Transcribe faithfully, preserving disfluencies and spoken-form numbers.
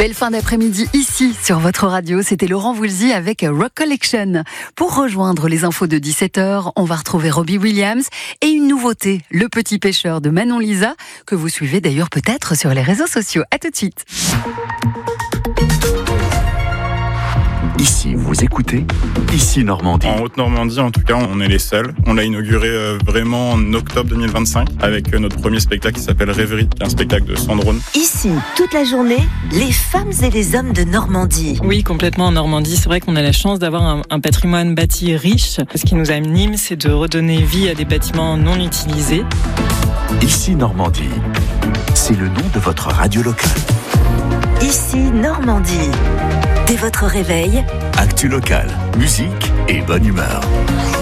Belle fin d'après-midi ici sur votre radio, c'était Laurent Voulzy avec Rock Collection. Pour rejoindre les infos de dix-sept heures, on va retrouver Robbie Williams et une nouveauté, Le Petit Pêcheur de Manon Lisa, que vous suivez d'ailleurs peut-être sur les réseaux sociaux. À tout de suite. Ici, vous écoutez Ici Normandie. En Haute-Normandie, en tout cas, on est les seuls. On l'a inauguré euh, vraiment en octobre deux mille vingt-cinq avec euh, notre premier spectacle qui s'appelle Rêverie, qui est un spectacle de Sandrone. Ici, toute la journée, les femmes et les hommes de Normandie. Oui, complètement en Normandie. C'est vrai qu'on a la chance d'avoir un, un patrimoine bâti riche. Ce qui nous anime, c'est de redonner vie à des bâtiments non utilisés. Ici Normandie, c'est le nom de votre radio locale. Ici Normandie. Dès votre réveil, actu local, musique et bonne humeur.